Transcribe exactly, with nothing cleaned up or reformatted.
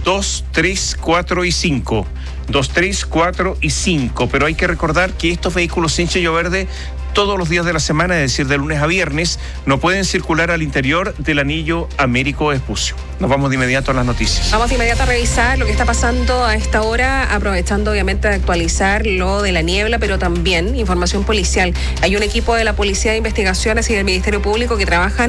dos, tres, cuatro y cinco. dos, tres, cuatro y cinco. Pero hay que recordar que estos vehículos sin sello verde todos los días de la semana, es decir, de lunes a viernes, no pueden circular al interior del anillo Américo Vespucio. Nos vamos de inmediato a las noticias. Vamos de inmediato a revisar lo que está pasando a esta hora, aprovechando obviamente de actualizar lo de la niebla, pero también información policial. Hay un equipo de la Policía de Investigaciones y del Ministerio Público que trabajan